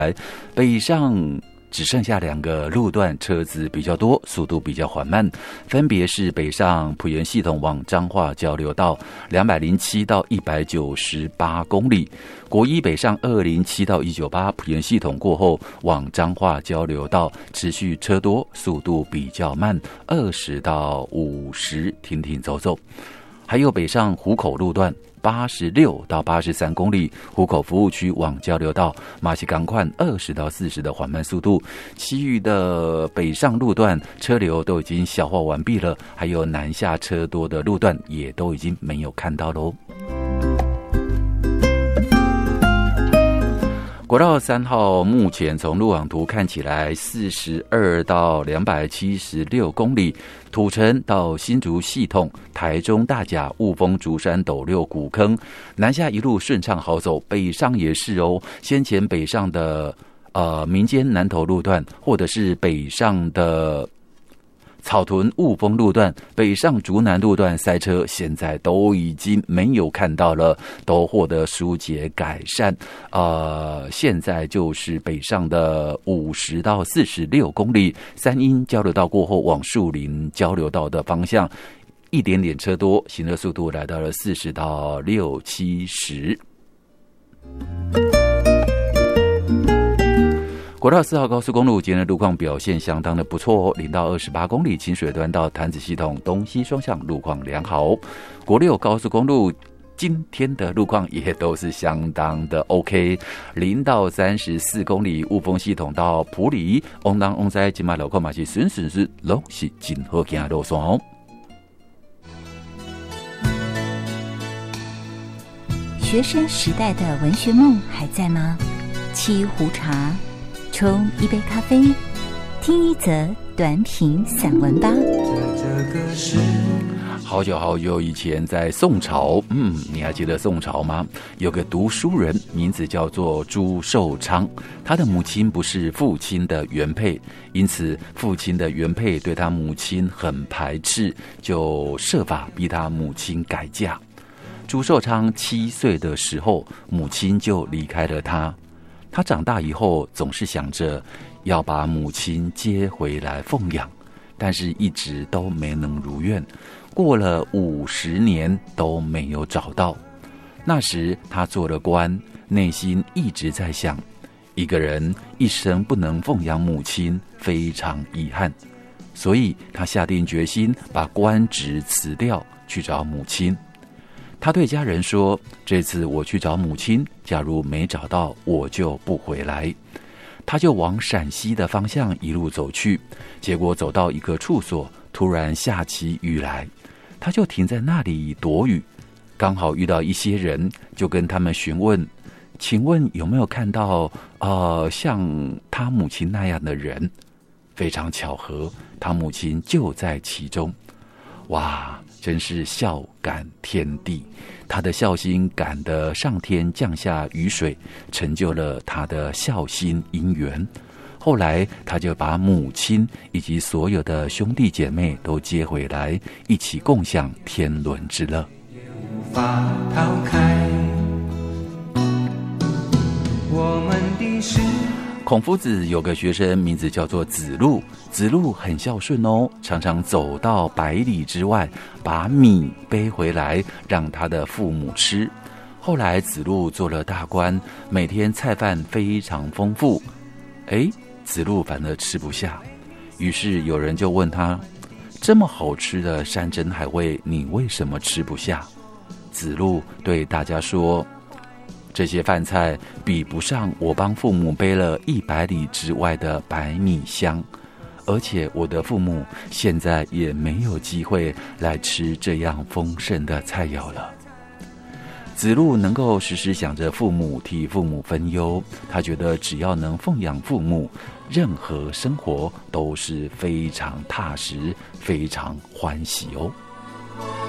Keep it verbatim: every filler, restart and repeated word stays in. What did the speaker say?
北上只剩下两个路段车子比较多，速度比较缓慢，分别是北上埔盐系统往彰化交流道两百零七到一百九十八公里，国一北上二零七到一九八埔盐系统过后往彰化交流道持续车多，速度比较慢，二十到五十停停走走。还有北上湖口路段八十六到八十三公里，湖口服务区往交流道马西港快二十到四十的缓慢速度，其余的北上路段车流都已经消化完毕了，还有南下车多的路段也都已经没有看到喽。国道三号目前从路网图看起来四十二到两百七十六公里，土城到新竹系统、台中大甲、雾峰、竹山、斗六、古坑，南下一路顺畅好走，北上也是哦。先前北上的呃民间南投路段，或者是北上的草屯雾峰路段、北上竹南路段塞车，现在都已经没有看到了，都获得疏解改善。呃，现在就是北上的五十到四十六公里，三鶯交流道过后往树林交流道的方向，一点点车多，行车速度来到了四十到六七十。国道四号高速公路今天的路况表现相当的不错哦，零到二十八公里，清水端到潭子系统东西双向路况良好。国六高速公路今天的路况也都是相当的 OK， 零到三十四公里，雾峰系统到埔里，翁当翁塞今麦路况嘛是顺顺是拢是真好行的路线哦。 学生时代的文学梦还在吗？沏一壶茶，冲一杯咖啡，听一则短品散文吧。 好久好久以前，在宋朝，嗯，你还记得宋朝吗？有个读书人，名字叫做朱寿昌，他的母亲不是父亲的原配，因此父亲的原配对他母亲很排斥，就设法逼他母亲改嫁。朱寿昌七岁的时候，母亲就离开了他。他长大以后，总是想着要把母亲接回来奉养，但是一直都没能如愿。过了五十年都没有找到。那时他做了官，内心一直在想，一个人一生不能奉养母亲，非常遗憾。所以他下定决心把官职辞掉，去找母亲。他对家人说，这次我去找母亲，假如没找到，我就不回来。他就往陕西的方向一路走去，结果走到一个处所，突然下起雨来，他就停在那里躲雨。刚好遇到一些人，就跟他们询问，请问有没有看到呃像他母亲那样的人？非常巧合，他母亲就在其中。哇，真是孝感天地，他的孝心感得上天降下雨水，成就了他的孝心因缘。后来他就把母亲以及所有的兄弟姐妹都接回来，一起共享天伦之乐。 也无法逃开我们的事。 孔夫子有个学生，名字叫做子路。子路很孝顺哦，常常走到百里之外，把米背回来让他的父母吃。后来子路做了大官，每天菜饭非常丰富。哎，子路反而吃不下，于是有人就问他，这么好吃的山珍海味，你为什么吃不下？子路对大家说，这些饭菜比不上我帮父母背了一百里之外的百米香，而且我的父母现在也没有机会来吃这样丰盛的菜肴了。子路能够时时想着父母，替父母分忧，他觉得只要能奉养父母，任何生活都是非常踏实，非常欢喜哦。